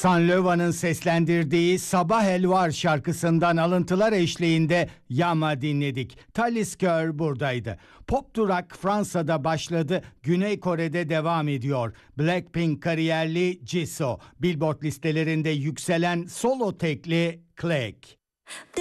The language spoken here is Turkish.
Sanlöva'nın seslendirdiği Sabah Elvar şarkısından alıntılar eşliğinde Yama dinledik. Talisker buradaydı. Pop durak Fransa'da başladı, Güney Kore'de devam ediyor. Blackpink kariyerli Jisoo, Billboard listelerinde yükselen solo tekli Clegg.